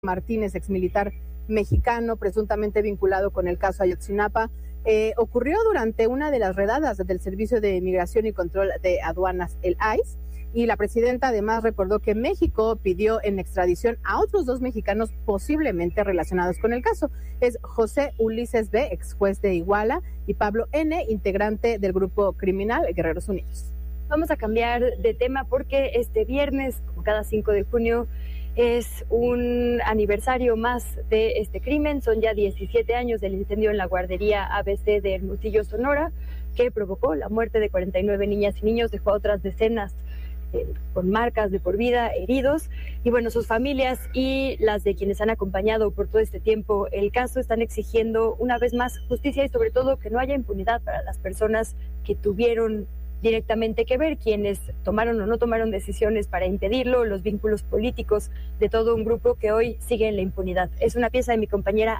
Martínez, exmilitar mexicano, presuntamente vinculado con el caso Ayotzinapa, ocurrió durante una de las redadas del Servicio de Migración y Control de Aduanas, el ICE, y la presidenta además recordó que México pidió en extradición a otros 2 mexicanos posiblemente relacionados con el caso. Es José Ulises B., ex juez de Iguala, y Pablo N., integrante del grupo criminal Guerreros Unidos. Vamos a cambiar de tema porque este viernes, como cada 5 de junio, es un aniversario más de este crimen. Son ya 17 años del incendio en la guardería ABC de Hermosillo, Sonora, que provocó la muerte de 49 niñas y niños, dejó a otras decenas con marcas de por vida, heridos. Y bueno, sus familias y las de quienes han acompañado por todo este tiempo el caso están exigiendo una vez más justicia y sobre todo que no haya impunidad para las personas que tuvieron directamente que ver, quienes tomaron o no tomaron decisiones para impedirlo, los vínculos políticos de todo un grupo que hoy sigue en la impunidad. Es una pieza de mi compañera